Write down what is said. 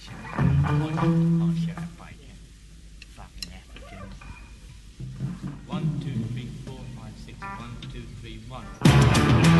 I'll share it by you. Fucking Africans. 1, 2, 3, 4, 5, 6. 1, 2, 3, 1.